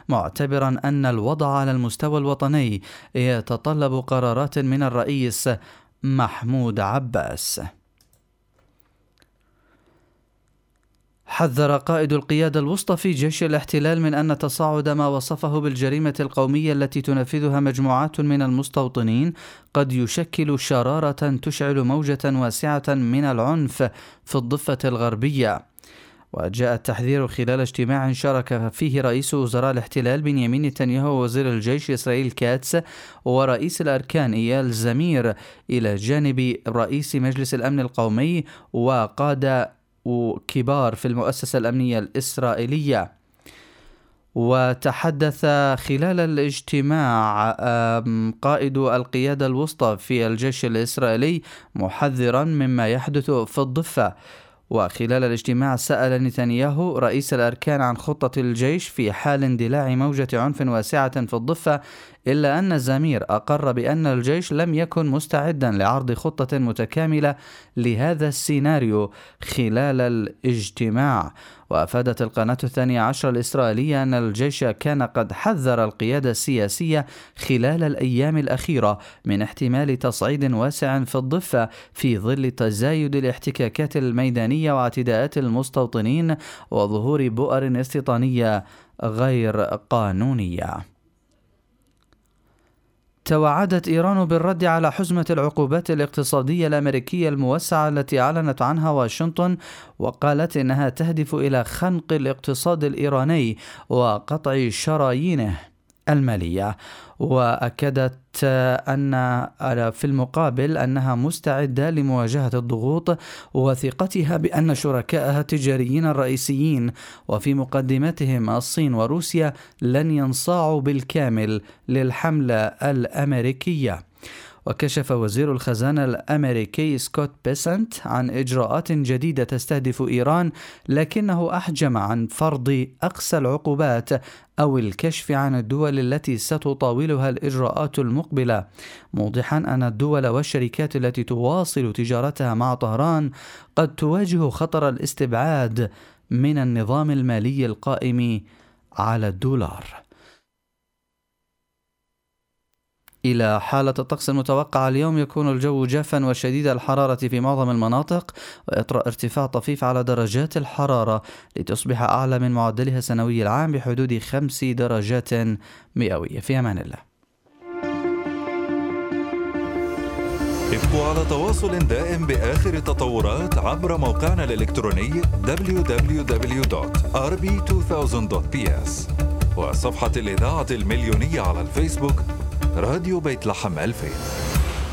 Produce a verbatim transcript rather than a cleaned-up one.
معتبرا أن الوضع على المستوى الوطني يتطلب قرارات من الرئيس محمود عباس. حذر قائد القيادة الوسطى في جيش الاحتلال من أن تصاعد ما وصفه بالجريمة القومية التي تنفذها مجموعات من المستوطنين قد يشكل شرارة تشعل موجة واسعة من العنف في الضفة الغربية. وجاء التحذير خلال اجتماع شارك فيه رئيس وزراء الاحتلال بنيامين نتنياهو ووزير الجيش إسرائيل كاتس ورئيس الأركان إيال زمير إلى جانب رئيس مجلس الأمن القومي وقادة وكبار في المؤسسة الأمنية الإسرائيلية. وتحدث خلال الاجتماع قائد القيادة الوسطى في الجيش الإسرائيلي محذرا مما يحدث في الضفة. وخلال الاجتماع سأل نتنياهو رئيس الأركان عن خطة الجيش في حال اندلاع موجة عنف واسعة في الضفة، إلا أن زمير أقر بأن الجيش لم يكن مستعدا لعرض خطة متكاملة لهذا السيناريو خلال الاجتماع. وأفادت القناة الثانية عشر الإسرائيلية أن الجيش كان قد حذر القيادة السياسية خلال الأيام الأخيرة من احتمال تصعيد واسع في الضفة في ظل تزايد الاحتكاكات الميدانية واعتداءات المستوطنين وظهور بؤر استيطانية غير قانونية. توعدت إيران بالرد على حزمة العقوبات الاقتصادية الأمريكية الموسعة التي أعلنت عنها واشنطن، وقالت إنها تهدف إلى خنق الاقتصاد الإيراني وقطع شرايينه المالية. وأكدت أن في المقابل أنها مستعدة لمواجهة الضغوط وثقتها بأن شركائها التجاريين الرئيسيين وفي مقدمتهم الصين وروسيا لن ينصاعوا بالكامل للحملة الأمريكية. وكشف وزير الخزانة الأمريكي سكوت بيسنت عن إجراءات جديدة تستهدف إيران، لكنه أحجم عن فرض أقصى العقوبات أو الكشف عن الدول التي ستطاولها الإجراءات المقبلة، موضحا أن الدول والشركات التي تواصل تجارتها مع طهران قد تواجه خطر الاستبعاد من النظام المالي القائم على الدولار. إلى حالة الطقس المتوقعة اليوم: يكون الجو جافا وشديد الحرارة في معظم المناطق، ويطرأ ارتفاع طفيف على درجات الحرارة لتصبح أعلى من معدلها السنوي العام بحدود خمس درجات مئوية. في أمان الله. ابقوا على تواصل دائم بآخر التطورات عبر موقعنا الإلكتروني دبليو دبليو دبليو دوت آر بي ألفين دوت بي إس وصفحة الإذاعة المليونية على الفيسبوك راديو بيت لحم ألفين.